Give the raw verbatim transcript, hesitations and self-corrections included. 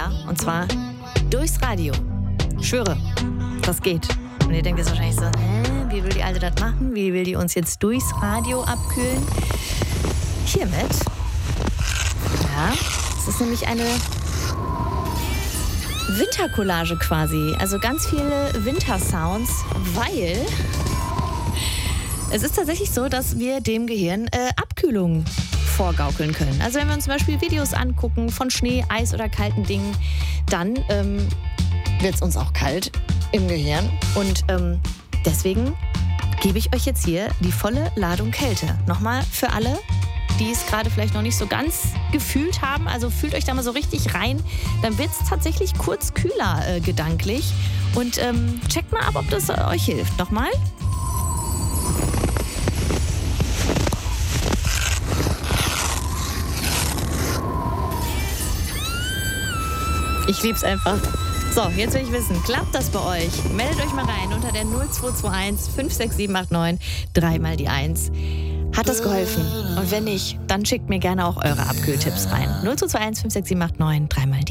Ja, und zwar durchs Radio. Ich schwöre, das geht. Und ihr denkt jetzt wahrscheinlich so, hä, wie will die Alte das machen? Wie will die uns jetzt durchs Radio abkühlen? Hiermit. Ja, es ist nämlich eine Wintercollage quasi. Also ganz viele Wintersounds, weil es ist tatsächlich so, dass wir dem Gehirn äh, Abkühlung vorgaukeln können. Also wenn wir uns zum Beispiel Videos angucken von Schnee, Eis oder kalten Dingen, dann ähm, wird es uns auch kalt im Gehirn. Und ähm, deswegen gebe ich euch jetzt hier die volle Ladung Kälte. Nochmal für alle, die es gerade vielleicht noch nicht so ganz gefühlt haben. Also fühlt euch da mal so richtig rein. Dann wird es tatsächlich kurz kühler äh, gedanklich. Und ähm, checkt mal ab, ob das äh, euch hilft. Nochmal. Ich lieb's einfach. So, jetzt will ich wissen, klappt das bei euch? Meldet euch mal rein unter der null zwei zwei eins fünf sechs sieben acht neun, dreimal die eins. Hat das geholfen? Und wenn nicht, dann schickt mir gerne auch eure Abkühltipps rein. null zwei zwei eins fünf sechs sieben acht neun, dreimal die